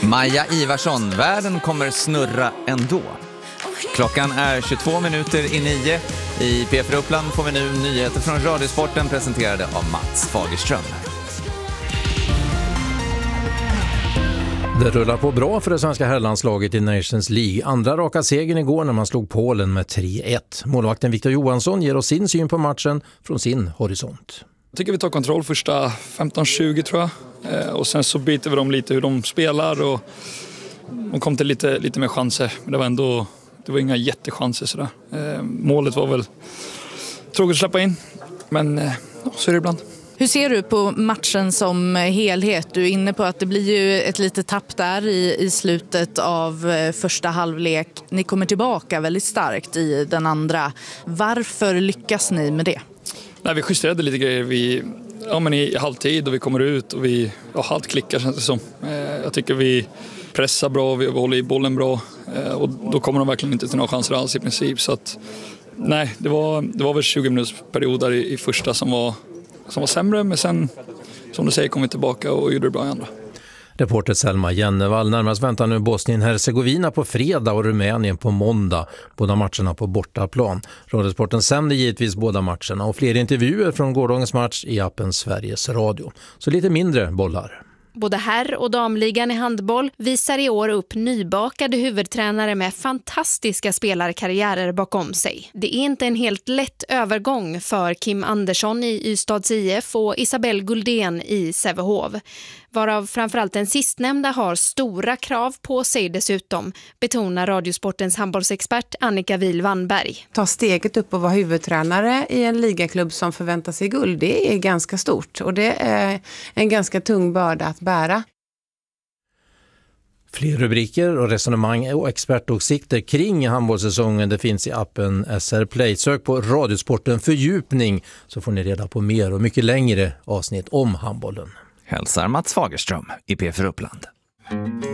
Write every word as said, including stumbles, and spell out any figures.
Maja Ivarsson, världen kommer snurra ändå. Klockan är tjugotvå minuter i nio. I P fyra Uppland får vi nu nyheter från Radiosporten presenterade av Mats Fagerström. Det rullar på bra för det svenska herrlandslaget i Nations League. Andra raka segern igår när man slog Polen med tre ett. Målvakten Victor Johansson ger oss sin syn på matchen från sin horisont. Jag tycker vi tar kontroll första femton tjugo tror jag. Och sen så byter vi dem lite hur de spelar och de kom till lite, lite mer chanser. Men det var ändå det var inga jättechanser sådär. Målet var väl tråkigt att släppa in. Men ja, så är det ibland. Hur ser du på matchen som helhet? Du är inne på att det blir ju ett litet tapp där i, i slutet av första halvlek. Ni kommer tillbaka väldigt starkt i den andra. Varför lyckas ni med det? Nej, vi justerade lite grejer vi, ja, men i halvtid och vi kommer ut och vi ja, halvt klickar känns det som. Jag tycker vi pressar bra, vi håller i bollen bra och då kommer de verkligen inte till några chanser alls i princip. Så att, nej, det var, det var väl tjugo minuters perioder i, i första som var som var sämre, men sen som du säger kom vi tillbaka och gjorde det bra i andra. Reporter Selma Jennevall. Närmast väntar nu Bosnien-Hercegovina på fredag och Rumänien på måndag. Båda matcherna på bortaplan. Radiosporten sänder givetvis båda matcherna och fler intervjuer från gårdagens match i appen Sveriges Radio. Så lite mindre bollar. Både herr- och damligan i handboll visar i år upp nybakade huvudtränare med fantastiska spelarkarriärer bakom sig. Det är inte en helt lätt övergång för Kim Andersson i Ystads I F och Isabelle Guldén i Sävehof. Varav framförallt den sistnämnda har stora krav på sig dessutom, betonar Radiosportens handbollsexpert Annika Wihl-Wannberg. Ta steget upp och vara huvudtränare i en ligaklubb som förväntar sig guld, det är ganska stort och det är en ganska tung börda att bära. Fler rubriker och resonemang och expertåsikter kring handbollssäsongen det finns i appen S R Play. Sök på Radiosporten fördjupning så får ni reda på mer och mycket längre avsnitt om handbollen. Hälsar Mats Fagerström i P fyra Uppland.